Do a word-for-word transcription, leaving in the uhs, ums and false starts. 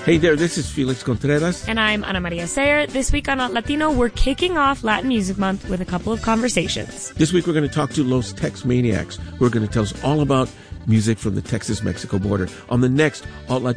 Hey there, this is Felix Contreras. And I'm Ana Maria Sayer. This week on Not Latino, we're kicking off Latin Music Month with a couple of conversations. This week we're going to talk to Los Tex Maniacs, who are going to tell us all about music from the Texas-Mexico border on the next Alt Latino